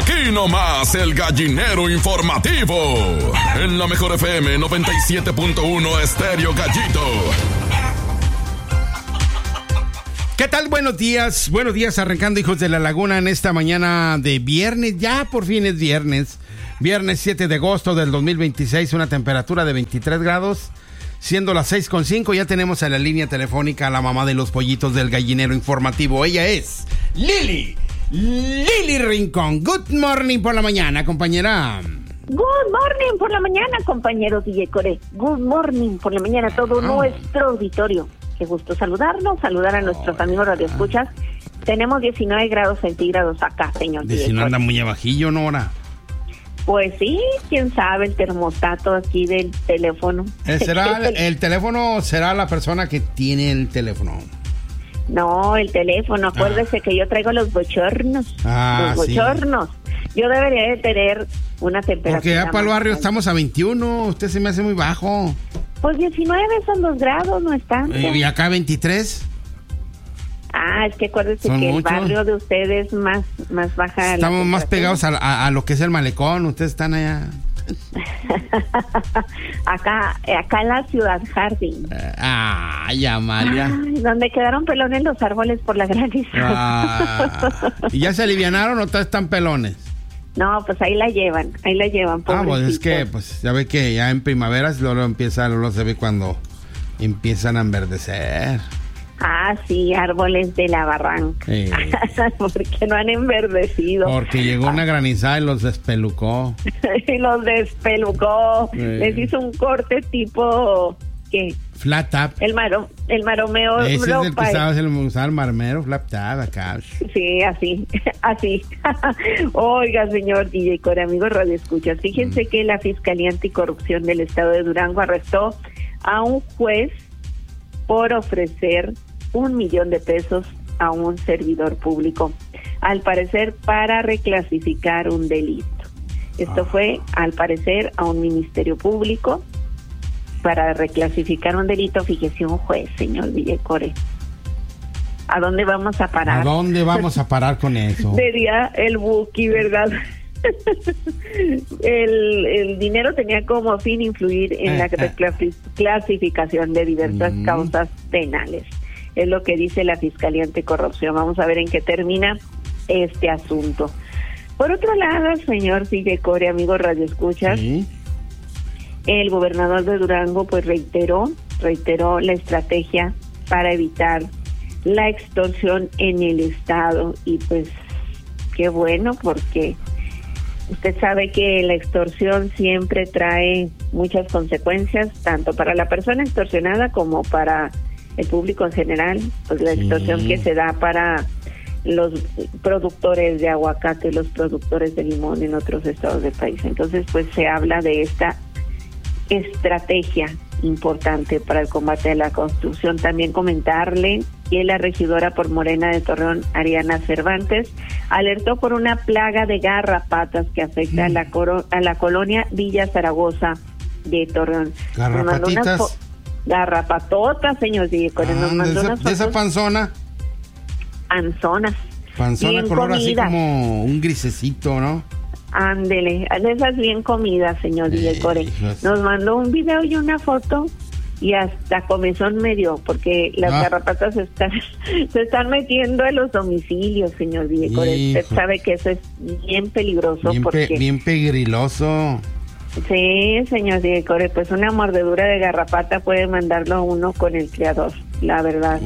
Aquí nomás el Gallinero Informativo. En la Mejor FM 97.1 Estéreo Gallito. ¿Qué tal? Buenos días arrancando, hijos de la laguna, en esta mañana de viernes. Ya por fin es viernes 7 de agosto del 2026, una temperatura de 23 grados, siendo las 6:05. Ya tenemos a la línea telefónica a la mamá de los pollitos del Gallinero Informativo. Ella es Lili Rincón. Good morning por la mañana, compañera. Good morning por la mañana, compañero DJ Core. Good morning por la mañana a todo nuestro auditorio. Qué gusto saludar a nuestros amigos radioescuchas. Tenemos 19 grados centígrados acá, señor. 19 anda muy abajillo, ¿no, ahora? Pues sí, quién sabe, el termostato aquí del teléfono. ¿Será el teléfono, será la persona que tiene el teléfono? No, el teléfono, acuérdese que yo traigo los bochornos. Los bochornos. Sí. Yo debería de tener una temperatura. Porque ya para el barrio estamos a 21, usted se me hace muy bajo. Pues 19 son los grados, no es tanto. ¿Y acá 23? Es que acuérdese que muchos. El barrio de ustedes más baja. Estamos más pegados a lo que es el malecón, ustedes están allá. acá en la Ciudad Jardín. Amalia. Donde quedaron pelones los árboles por la graniza. ¿Y ya se alivianaron o todavía están pelones? No, pues ahí la llevan, pues es que, pues ya ve que ya en primavera luego se ve cuando empiezan a enverdecer. Sí, árboles de la barranca. Sí. Porque no han enverdecido. Porque llegó una granizada y los despelucó. Sí. Les hizo un corte tipo, ¿qué? Flat top. El maromeo. Ese es el que usaba el maromero, flat top acá. Sí, así. Oiga, señor DJ Core, amigos radioescuchas, fíjense que la Fiscalía Anticorrupción del Estado de Durango arrestó a un juez por ofrecer $1,000,000 a un servidor público, al parecer para reclasificar un delito. Esto fue, al parecer, a un ministerio público para reclasificar un delito. Fíjese, un juez, señor Villecore. ¿A dónde vamos a parar? ¿A dónde vamos a parar con eso? Sería el Buki, ¿verdad? El dinero tenía como fin influir en la clasificación de diversas causas penales. Es lo que dice la Fiscalía Anticorrupción. Vamos a ver en qué termina este asunto. Por otro lado, señor Villecore, amigos radioescuchas, ¿sí? El gobernador de Durango pues reiteró la estrategia para evitar la extorsión en el estado, y pues qué bueno, porque usted sabe que la extorsión siempre trae muchas consecuencias, tanto para la persona extorsionada como para el público en general. Pues la extorsión que se da para los productores de aguacate, los productores de limón en otros estados del país. Entonces, pues se habla de esta estrategia importante para el combate de la construcción. También comentarle que la regidora por Morena de Torreón, Ariana Cervantes, alertó por una plaga de garrapatas que afecta a la colonia Villa Zaragoza de Torreón. ¿Garrapatitas? Garrapatotas, señor Diego. ¿De esa panzona? Panzona bien color comida. Así como un grisecito, ¿no? Ándele, de esas bien comidas, señor Core. Nos mandó un video y una foto, y hasta comezón medio, porque las garrapatas se están metiendo en los domicilios, señor Core. Usted sabe que eso es bien peligroso. Bien pegriloso. Sí, señor Core, pues una mordedura de garrapata puede mandarlo a uno con el criador, la verdad.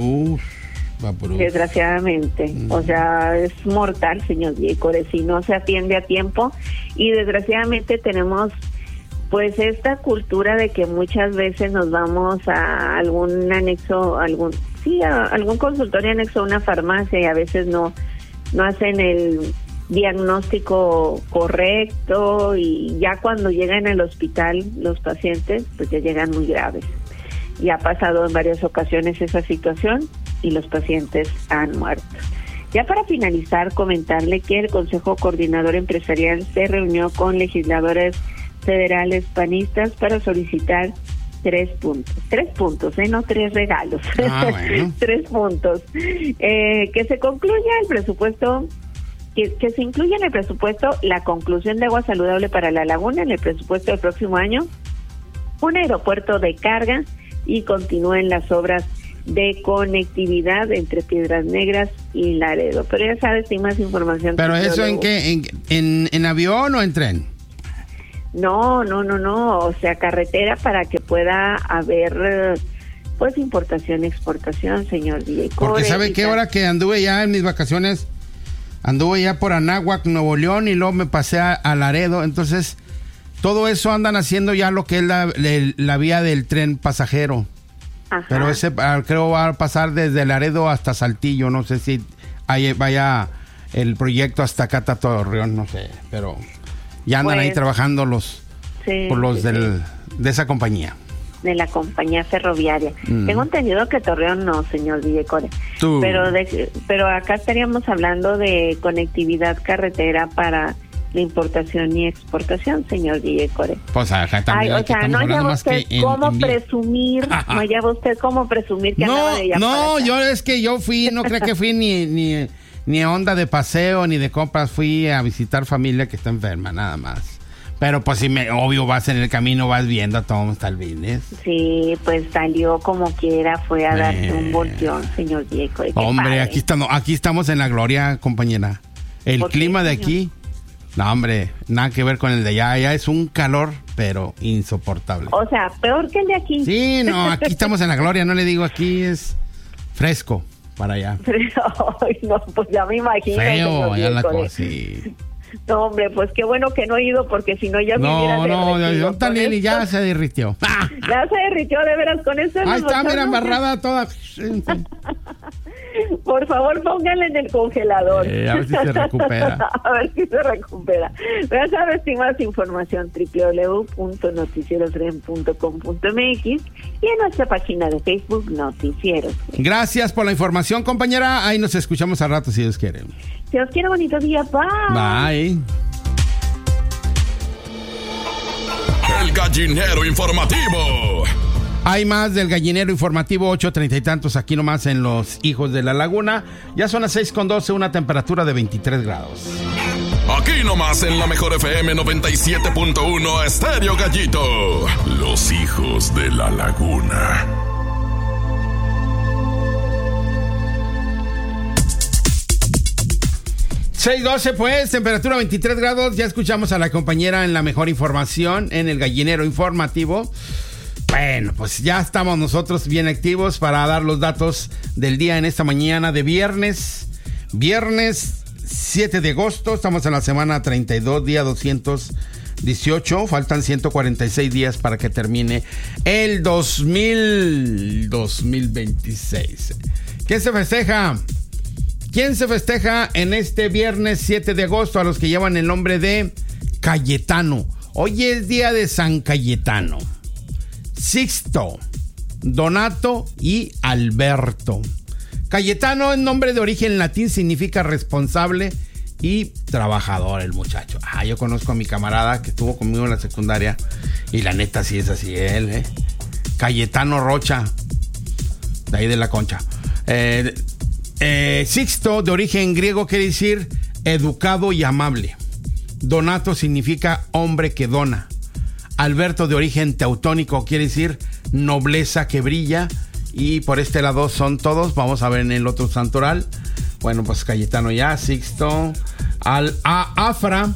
Desgraciadamente, o sea, es mortal, señor Core, si no se atiende a tiempo. Y desgraciadamente tenemos pues esta cultura de que muchas veces nos vamos a algún anexo, a algún consultorio anexo a una farmacia, y a veces no hacen el diagnóstico correcto, y ya cuando llegan al hospital los pacientes pues ya llegan muy graves. Y ha pasado en varias ocasiones esa situación y los pacientes han muerto. Ya para finalizar, comentarle que el Consejo Coordinador Empresarial se reunió con legisladores federales panistas para solicitar 3 puntos. 3 puntos, no 3 regalos. Bueno. 3 puntos. Que se concluya el presupuesto que se incluya en el presupuesto la conclusión de agua saludable para la laguna en el presupuesto del próximo año, un aeropuerto de carga y continúen las obras de conectividad entre Piedras Negras y Laredo. Pero ya sabes, hay más información. ¿Pero eso en qué? ¿En avión o en tren? No, o sea, carretera para que pueda haber pues importación, exportación, señor DJ. Porque ¿sabe qué? Ahora que anduve ya en mis vacaciones, anduve ya por Anáhuac, Nuevo León, y luego me pasé a Laredo, entonces todo eso andan haciendo ya lo que es la vía del tren pasajero. Ajá. Pero ese creo va a pasar desde Laredo hasta Saltillo, no sé si vaya el proyecto hasta acá, Torreón, no sé, pero ya andan ahí trabajando los de esa compañía. De la compañía ferroviaria. Tengo entendido que Torreón no, señor Villecore. Pero acá estaríamos hablando de conectividad carretera para la importación y exportación, señor Villecore. Pues acá también. O sea, no lleva usted cómo presumir, no lleva usted cómo presumir que andaba de allá. No, yo fui, no creo que fui ni onda de paseo ni de compras, fui a visitar familia que está enferma, nada más. Pero pues obvio vas en el camino, vas viendo a cómo está el business. Sí, pues salió como quiera, fue a darse un volteón, señor Diego. Hombre, aquí estamos en la gloria, compañera. El clima de aquí, no hombre, nada que ver con el de allá. Allá es un calor, pero insoportable. O sea, peor que el de aquí. Sí, no, aquí estamos en la gloria, no le digo, aquí es fresco para allá. Ay, no, pues ya me imagino. Feo, allá la cosa, sí. No, hombre, pues qué bueno que no he ido, porque si no ya me hubiera derretido. No, también y ya se derritió. Ya se derritió, de veras, con esto. Ahí está, mira, embarrada toda. Por favor, pónganle en el congelador. A ver si se recupera. A ver si se recupera. Ya sabes, sin más información, www.noticierosren.com.mx y en nuestra página de Facebook, Noticieros. Gracias por la información, compañera. Ahí nos escuchamos al rato, si Dios quiere. Si os quiere, bonito día. Bye. Bye. El Gallinero Informativo. Hay más del Gallinero Informativo, 8:30 y tantos aquí nomás en Los Hijos de la Laguna. Ya son las 6:12, una temperatura de 23 grados. Aquí nomás en la mejor FM 97.1 Estéreo Gallito. Los Hijos de la Laguna. $6:12 pues, temperatura 23 grados. Ya escuchamos a la compañera en la mejor información, en el Gallinero Informativo. Bueno, pues ya estamos nosotros bien activos para dar los datos del día en esta mañana de viernes 7 de agosto. Estamos en la semana 32, día 218. Faltan 146 días para que termine el 2026. ¿Quién se festeja? ¿Quién se festeja en este viernes 7 de agosto? A los que llevan el nombre de Cayetano. Hoy es día de San Cayetano. Sixto, Donato y Alberto. Cayetano, en nombre de origen latín, significa responsable y trabajador, el muchacho. Yo conozco a mi camarada que estuvo conmigo en la secundaria y la neta sí es así él, Cayetano Rocha, de ahí de la Concha. Sixto, de origen griego, quiere decir educado y amable. Donato significa hombre que dona. Alberto, de origen teutónico, quiere decir nobleza que brilla. Y por este lado son todos. Vamos a ver en el otro santoral. Bueno, pues Cayetano ya, Sixto, Afra,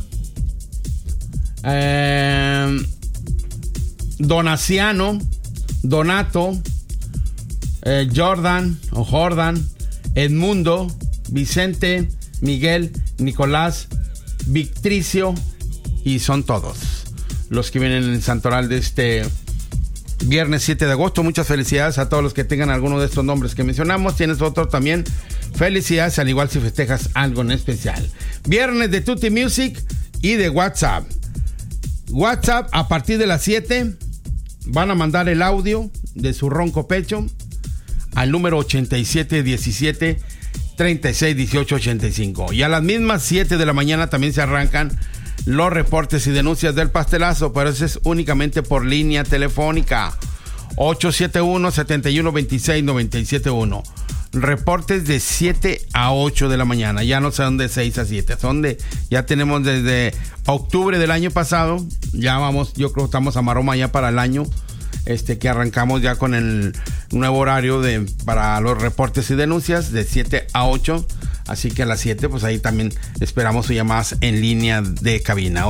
Donaciano, Donato, Jordan, Edmundo, Vicente, Miguel, Nicolás, Victricio, y son todos los que vienen en el santoral de este viernes 7 de agosto. Muchas felicidades a todos los que tengan alguno de estos nombres que mencionamos. Tienes otro también. Felicidades, al igual si festejas algo en especial. Viernes de Tutti Music y de WhatsApp. WhatsApp, a partir de las 7 van a mandar el audio de su ronco pecho al número 8717-361885. Y a las mismas 7 de la mañana también se arrancan los reportes y denuncias del pastelazo, pero eso es únicamente por línea telefónica. 871-7126-971. reportes de 7 a 8 de la mañana. Ya no son de 6 a 7. Ya tenemos desde octubre del año pasado. Ya vamos, yo creo que estamos a maroma ya para el año. Que arrancamos ya con el nuevo horario para los reportes y denuncias de 7 a 8. Así que a las 7, pues ahí también esperamos sus llamadas en línea de cabina.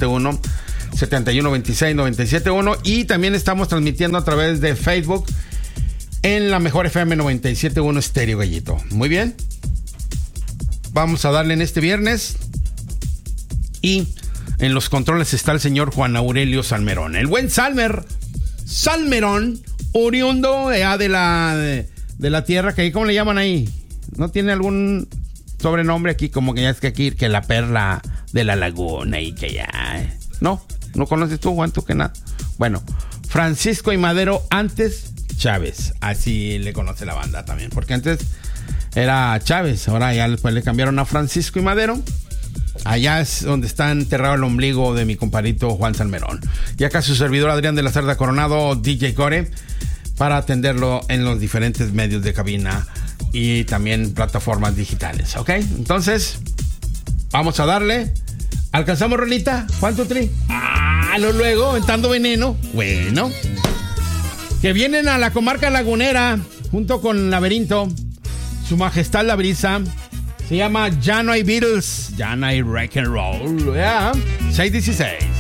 871-7126-971. Y también estamos transmitiendo a través de Facebook en la Mejor FM 97.1 Estéreo Gallito. Muy bien. Vamos a darle en este viernes. Y en los controles está el señor Juan Aurelio Salmerón. El buen Salmerón, oriundo de la tierra, que ¿cómo le llaman ahí? ¿No tiene algún sobrenombre aquí? Como que ya es que aquí, que la perla de la laguna y que ya... ¿No conoces tú, Juan? ¿Tú que nada? Bueno, Francisco y Madero, antes Chávez. Así le conoce la banda también, porque antes era Chávez, ahora ya después le cambiaron a Francisco y Madero. Allá es donde está enterrado el ombligo de mi compadrito Juan Salmerón. Y acá su servidor Adrián de la Cerda Coronado, DJ Core, para atenderlo en los diferentes medios de cabina y también plataformas digitales, ¿ok? Entonces, vamos a darle. ¿Alcanzamos, Rolita? ¿Cuánto, Tri? Luego, aventando veneno. Bueno. Que vienen a la comarca lagunera, junto con Laberinto, Su Majestad la Brisa. Se llama Ya no hay Beatles, ya no hay rock and roll. 616.